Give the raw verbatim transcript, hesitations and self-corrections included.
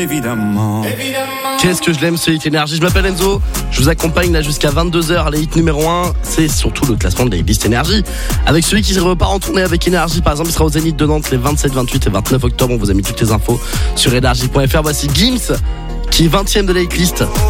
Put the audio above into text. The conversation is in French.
Évidemment. Qu'est-ce que je l'aime ce hit énergie. Je m'appelle Enzo, je vous accompagne là jusqu'à vingt-deux heures. Les hits numéro un, c'est surtout le classement de la liste énergie. Avec celui qui repart en tournée avec énergie, par exemple, il sera au Zénith de Nantes les vingt-sept, vingt-huit et vingt-neuf octobre. On vous a mis toutes les infos sur énergie point f r. Voici Gims qui est vingtième de la hitlist.